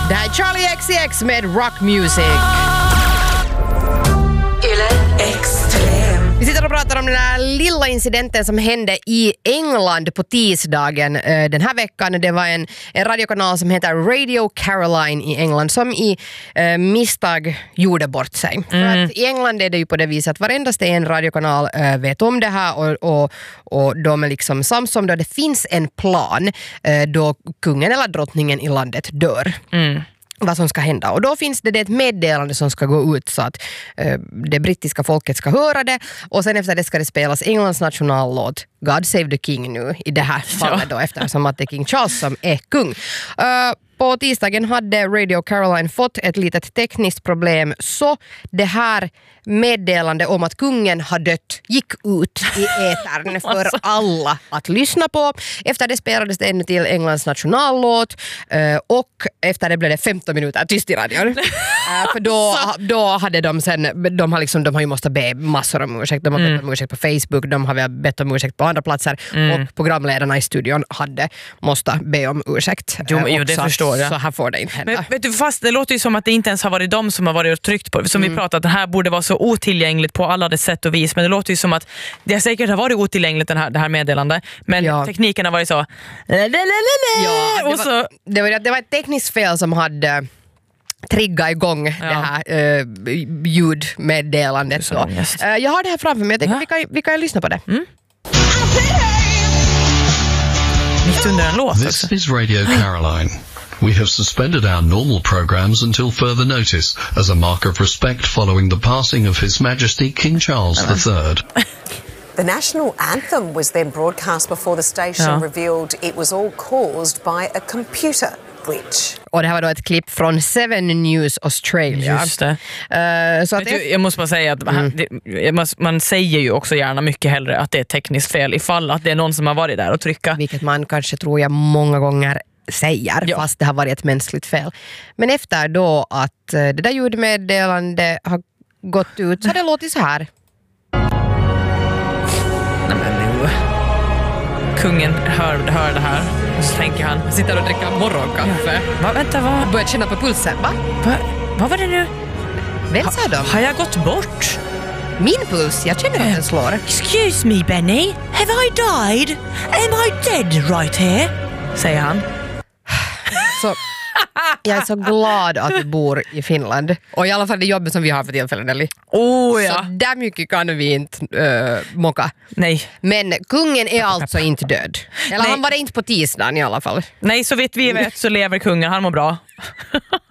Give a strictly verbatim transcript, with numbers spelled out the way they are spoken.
Det här är Charlie X C X med Rock Music. Yle Extrem. Vi sitter och pratar om den här lilla incidenten som hände i England på tisdagen eh, den här veckan. Det var en, en radiokanal som heter Radio Caroline i England som i eh, misstag gjorde bort sig. Mm. För att i England är det ju på det viset att varendaste en radiokanal eh, vet om det här och, och, och de är liksom sams om det. Det finns en plan eh, då kungen eller drottningen i landet dör. Mm. Vad som ska hända. Och då finns det, det ett meddelande som ska gå ut så att eh, det brittiska folket ska höra det. Och sen efter det ska det spelas Englands nationallåt God Save the King nu i det här fallet då, eftersom att det är King Charles som är kung. Uh, på tisdagen hade Radio Caroline fått ett litet tekniskt problem så det här meddelande om att kungen har dött gick ut i etern för alla att lyssna på. Efter det spelades det ännu till Englands nationallåt uh, och efter det blev det femton minuter tyst i radion. uh, för då, då hade de sen, de har, liksom, de har ju måste be massor om ursäkt. De har bett om ursäkt på Facebook, de har bett om ursäkt på andra platser mm. och programledarna i studion hade måste be om ursäkt. Jo, jo det förstår jag. Så här får det inte hända. Men vet du, fast det låter ju som att det inte ens har varit de som har varit och tryckt på det. Som mm. vi pratade, det här borde vara så otillgängligt på alla dess sätt och vis. Men det låter ju som att det säkert har varit otillgängligt den här, det här meddelandet. Men ja. tekniken har varit så... Ja, det, och så var, det, var, det var ett tekniskt fel som hade... trigga igång ja. det här uh, ljudmeddelandet. Så. Uh, jag har det här framför mig. Jag tänker, ja. vi, kan, vi kan lyssna på det. Mm. Mitt under en låt This också. Is Radio Caroline. We have suspended our normal programs until further notice as a mark of respect following the passing of His Majesty King Charles the third. The national anthem was then broadcast before the station ja. revealed it was all caused by a computer glitch. Och det här var då ett klipp från Seven News Australia. Just det. Uh, så att du, jag måste bara säga att mm. det, man säger ju också gärna mycket hellre att det är ett tekniskt fel ifall att det är någon som har varit där och trycka. Vilket man kanske tror jag många gånger säger, ja. fast det har varit ett mänskligt fel. Men efter då att det där ljudmeddelande har gått ut så har det låtit så här. Nej men nu. Kungen hör, hör det här och så tänker han, sitter och dricker morgonkaffe. Ja. Va, vänta, vad? Börjar känna på pulsen, va? va? Vad var det nu? Vem sa de? Har jag gått bort? Min puls, jag känner att den slår. Excuse me, Benny. Have I died? Am I dead right here? Säger han. Så jag är så glad att vi bor i Finland. Och i alla fall det jobbet som vi har för tillfällen, eller? Oh, ja. Så där mycket kan vi inte uh, mocka. Nej. Men kungen är alltså inte död. Eller Nej. Han var det inte på tisdagen i alla fall. Nej, så vet vi vet så lever kungen, han mår bra.